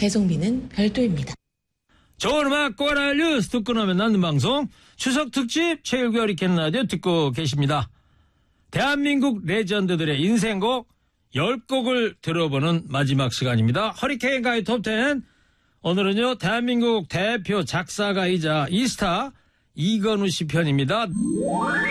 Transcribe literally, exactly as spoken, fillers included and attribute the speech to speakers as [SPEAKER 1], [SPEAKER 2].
[SPEAKER 1] 배송비는 별도입니다.
[SPEAKER 2] 좋은 음악 꼬라 뉴스 듣고 나면 낫는 방송 추석 특집 최일구 허리케인 라디오 듣고 계십니다. 대한민국 레전드들의 인생곡 열 곡을 들어보는 마지막 시간입니다. 허리케인 가요 톱텐. 오늘은요 대한민국 대표 작사가이자 이스타 이건우 씨 편입니다.